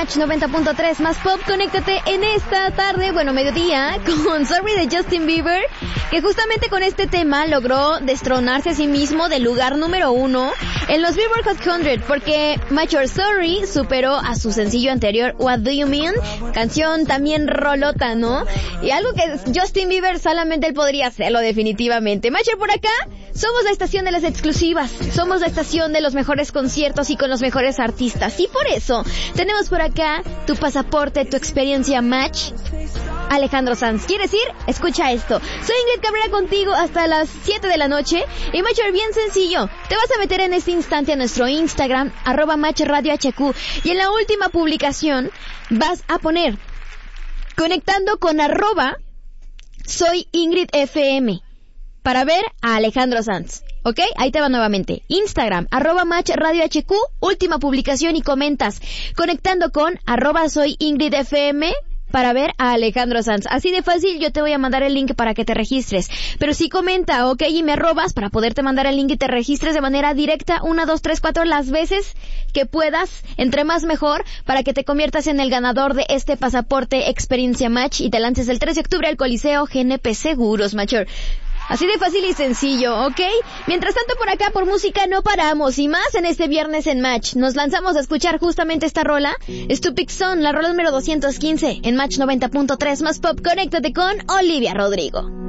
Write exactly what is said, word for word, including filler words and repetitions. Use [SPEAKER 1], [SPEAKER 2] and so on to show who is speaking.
[SPEAKER 1] Match noventa punto tres más pop. Conéctate en esta tarde, bueno, mediodía, con Sorry de Justin Bieber, que justamente con este tema logró destronarse a sí mismo del lugar número uno en los Billboard Hot cien, porque Match or Sorry superó a su sencillo anterior, What Do You Mean, canción también rolota, ¿no? Y algo que Justin Bieber solamente él podría hacerlo definitivamente. Matcher por acá, somos la estación de las exclusivas, somos la estación de los mejores conciertos y con los mejores artistas, y por eso tenemos por acá tu pasaporte, tu experiencia Match, Alejandro Sanz. ¿Quieres ir? Escucha esto. Soy Ingrid Cabrera contigo hasta las siete de la noche. Y Matcher, bien sencillo, te vas a meter en este instante a nuestro Instagram, arroba Match Radio H Q, y en la última publicación vas a poner conectando con arroba soy Ingrid F M para ver a Alejandro Sanz. ¿Ok? Ahí te va nuevamente. Instagram, arroba Match Radio H Q, última publicación, y comentas conectando con arroba soy Ingrid F M para ver a Alejandro Sanz. Así de fácil, yo te voy a mandar el link para que te registres. Pero sí comenta, ¿ok? Y me arrobas para poderte mandar el link y te registres de manera directa, una, dos, tres, cuatro, las veces que puedas, entre más mejor, para que te conviertas en el ganador de este pasaporte Experiencia Match y te lances el tres de octubre al Coliseo G N P Seguros, Matcher. Así de fácil y sencillo, ¿ok? Mientras tanto, por acá, por música, no paramos. Y más en este viernes en Match. Nos lanzamos a escuchar justamente esta rola, Stupid Son, la rola número doscientos quince, en Match noventa punto tres más pop. Conéctate con Olivia Rodrigo.